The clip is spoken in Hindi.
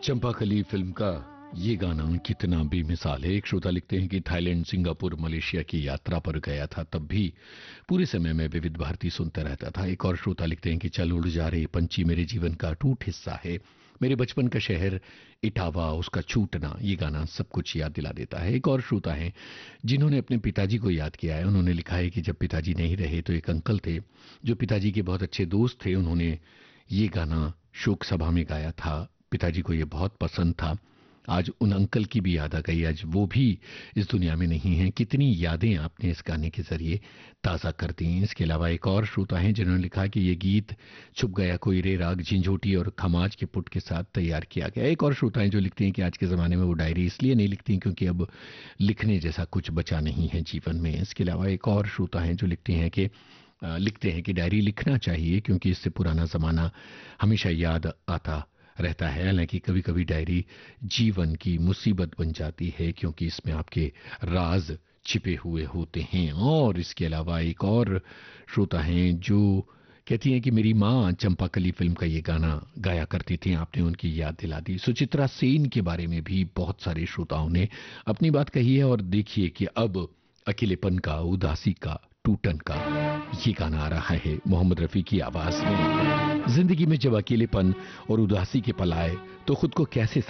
चंपाकली फिल्म का ये गाना कितना बेमिसाल है। एक श्रोता लिखते हैं कि थाईलैंड, सिंगापुर, मलेशिया की यात्रा पर गया था, तब भी पूरे समय में विविध भारती सुनता रहता था। एक और श्रोता लिखते हैं कि चल उड़ जा रहे पंछी मेरे जीवन का अटूट हिस्सा है। मेरे बचपन का शहर इटावा, उसका छूटना, ये गाना सब कुछ याद दिला देता है। एक और श्रोता हैं जिन्होंने अपने पिताजी को याद किया है। उन्होंने लिखा है कि जब पिताजी नहीं रहे तो एक अंकल थे जो पिताजी के बहुत अच्छे दोस्त थे। उन्होंने ये गाना शोक सभा में गाया था। पिताजी को ये बहुत पसंद था। आज उन अंकल की भी याद आ गई। आज वो भी इस दुनिया में नहीं हैं। कितनी यादें आपने इस गाने के जरिए ताज़ा कर दी। इसके अलावा एक और श्रोता हैं जिन्होंने लिखा कि ये गीत छुप गया कोई रे राग झिंझोटी और खमाज के पुट के साथ तैयार किया गया। एक और श्रोता हैं जो लिखते हैं कि आज के ज़माने में वो डायरी इसलिए नहीं लिखती क्योंकि अब लिखने जैसा कुछ बचा नहीं है जीवन में। इसके अलावा एक और श्रोता हैं जो लिखते हैं कि डायरी लिखना चाहिए क्योंकि इससे पुराना ज़माना हमेशा याद आता रहता है। हालांकि कभी कभी डायरी जीवन की मुसीबत बन जाती है क्योंकि इसमें आपके राज छिपे हुए होते हैं। और इसके अलावा एक और श्रोता हैं जो कहती हैं कि मेरी माँ चंपाकली फिल्म का ये गाना गाया करती थी, आपने उनकी याद दिला दी। सुचित्रा सेन के बारे में भी बहुत सारे श्रोताओं ने अपनी बात कही है। और देखिए कि अब अकेलेपन का, उदासी का, टूटन का ये गाना आ रहा है मोहम्मद रफी की आवाज में। जिंदगी में जब अकेलेपन और उदासी के पल आए तो खुद को कैसे